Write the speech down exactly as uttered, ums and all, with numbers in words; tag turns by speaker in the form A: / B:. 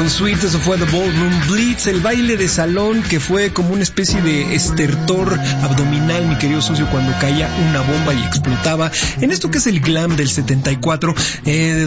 A: con Sweet, eso fue The Ballroom Blitz, el baile de salón que fue como una especie de estertor abdominal, mi querido socio, cuando caía una bomba y explotaba. En esto que es el glam del setenta y cuatro, eh,